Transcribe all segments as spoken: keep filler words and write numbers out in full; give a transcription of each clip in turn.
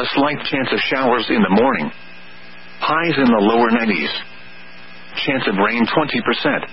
A slight chance of showers in the morning. Highs in the lower nineties. Chance of rain twenty percent.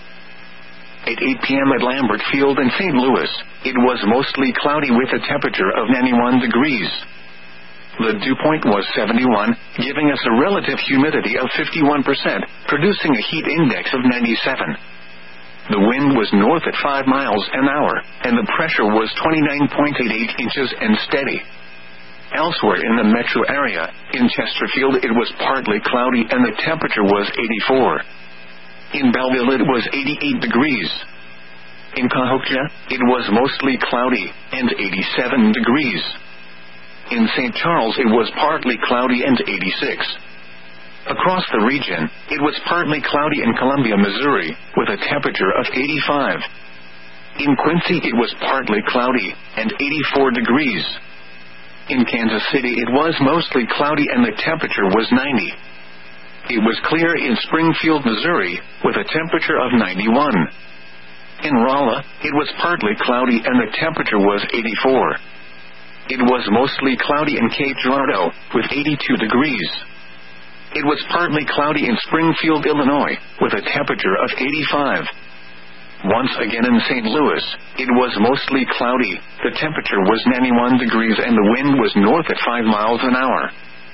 At eight p.m. at Lambert Field in Saint Louis, it was mostly cloudy with a temperature of ninety-one degrees. The dew point was seventy-one, giving us a relative humidity of fifty-one percent, producing a heat index of ninety-seven. The wind was north at five miles an hour, and the pressure was twenty-nine point eight eight inches and steady. Elsewhere in the metro area, in Chesterfield it was partly cloudy and the temperature was eighty-four. In Belleville it was eighty-eight degrees. In Cahokia, it was mostly cloudy, and eighty-seven degrees. In Saint Charles it was partly cloudy and eighty-six. Across the region, it was partly cloudy in Columbia, Missouri, with a temperature of eighty-five. In Quincy it was partly cloudy, and eighty-four degrees. In Kansas City it was mostly cloudy and the temperature was ninety. It was clear in Springfield, Missouri, with a temperature of ninety-one. In Rolla, it was partly cloudy and the temperature was eighty-four. It was mostly cloudy in Cape Girardeau, with eighty-two degrees. It was partly cloudy in Springfield, Illinois, with a temperature of eighty-five. Once again in Saint Louis, it was mostly cloudy, the temperature was ninety-one degrees and the wind was north at five miles an hour.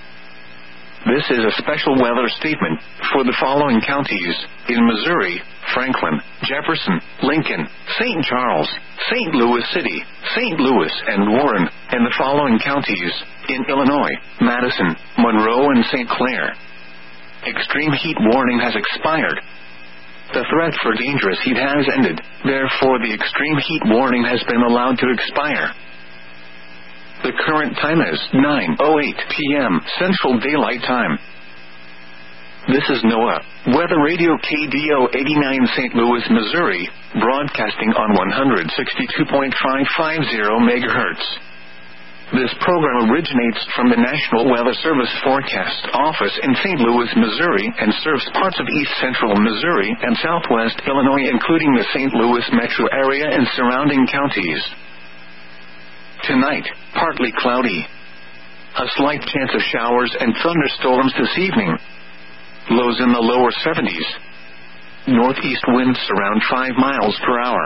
This is a special weather statement for the following counties: in Missouri, Franklin, Jefferson, Lincoln, Saint Charles, Saint Louis City, Saint Louis and Warren, and the following counties: in Illinois, Madison, Monroe and Saint Clair. Extreme heat warning has expired. The threat for dangerous heat has ended, therefore the extreme heat warning has been allowed to expire. The current time is nine oh eight p.m. Central Daylight Time. This is NOAA, Weather Radio K D O eighty-nine Saint Louis, Missouri, broadcasting on one sixty-two point five five zero megahertz. This program originates from the National Weather Service Forecast Office in Saint Louis, Missouri, and serves parts of east central Missouri and southwest Illinois, including the Saint Louis metro area and surrounding counties. Tonight, partly cloudy. A slight chance of showers and thunderstorms this evening. Lows in the lower seventies. Northeast winds around five miles per hour.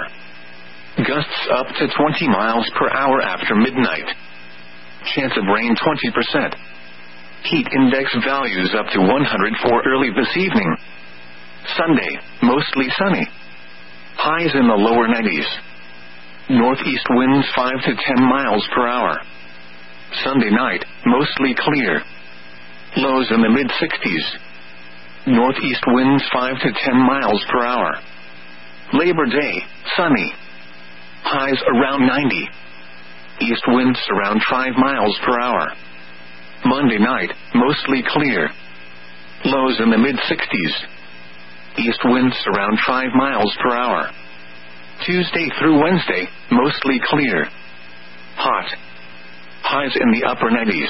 Gusts up to twenty miles per hour after midnight. Chance of rain twenty percent. Heat index values up to one hundred four early this evening. Sunday, mostly sunny. Highs in the lower nineties. Northeast winds five to ten miles per hour. Sunday night, mostly clear. Lows in the mid sixties. Northeast winds five to ten miles per hour. Labor Day, sunny. Highs around ninety. East winds around five miles per hour. Monday night, mostly clear. Lows in the mid sixties. East winds around five miles per hour. Tuesday through Wednesday, mostly clear. Hot. Highs in the upper nineties.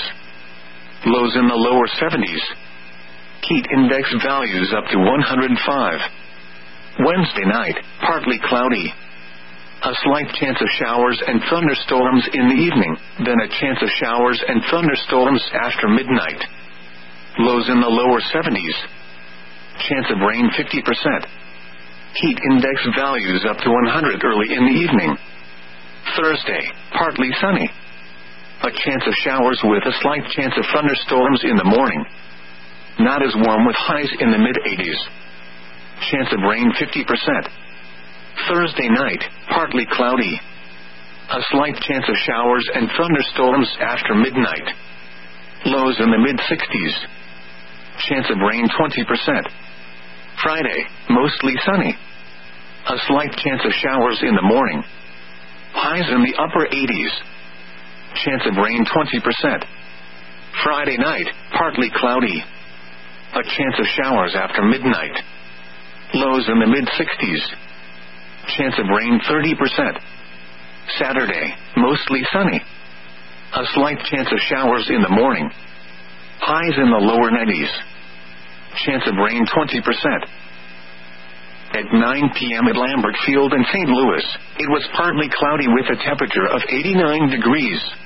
Lows in the lower seventies. Heat index values up to one hundred five. Wednesday night, partly cloudy. A slight chance of showers and thunderstorms in the evening, then a chance of showers and thunderstorms after midnight. Lows in the lower seventies. Chance of rain fifty percent. Heat index values up to one hundred early in the evening. Thursday, partly sunny. A chance of showers with a slight chance of thunderstorms in the morning. Not as warm with highs in the mid eighties. Chance of rain fifty percent. Thursday night, partly cloudy. A slight chance of showers and thunderstorms after midnight. Lows in the mid sixties. Chance of rain twenty percent. Friday, mostly sunny. A slight chance of showers in the morning. Highs in the upper eighties. Chance of rain twenty percent. Friday night, partly cloudy. A chance of showers after midnight. Lows in the mid sixties. Chance of rain thirty percent. Saturday, mostly sunny. A slight chance of showers in the morning. Highs in the lower nineties. Chance of rain twenty percent. At nine p.m. at Lambert Field in Saint Louis, it was partly cloudy with a temperature of eighty-nine degrees.